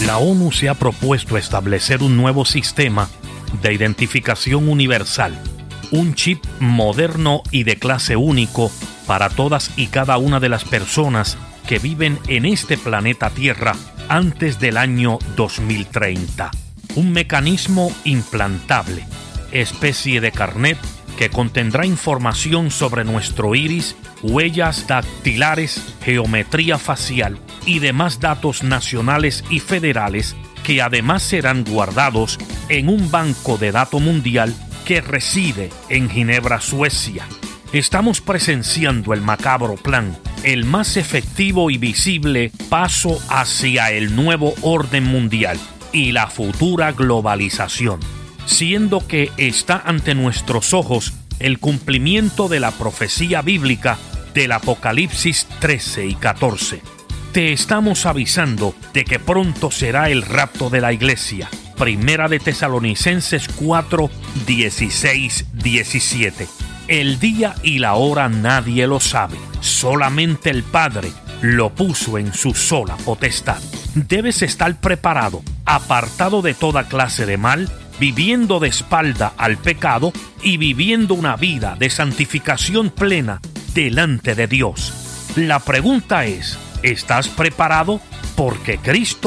La ONU se ha propuesto establecer un nuevo sistema de identificación universal, un chip moderno y de clase único para todas y cada una de las personas que viven en este planeta Tierra antes del año 2030. Un mecanismo implantable, especie de carnet que contendrá información sobre nuestro iris, huellas dactilares, geometría facial y demás datos nacionales y federales que además serán guardados en un banco de datos mundial que reside en Ginebra, Suecia. Estamos presenciando el macabro plan, el más efectivo y visible paso hacia el nuevo orden mundial y la futura globalización, siendo que está ante nuestros ojos el cumplimiento de la profecía bíblica del Apocalipsis 13 y 14. Te estamos avisando de que pronto será el rapto de la iglesia. Primera de Tesalonicenses 4, 16, 17. El día y la hora nadie lo sabe, solamente el Padre lo puso en su sola potestad. Debes estar preparado, apartado de toda clase de mal, viviendo de espalda al pecado y viviendo una vida de santificación plena delante de Dios. La pregunta es, ¿estás preparado? Porque Cristo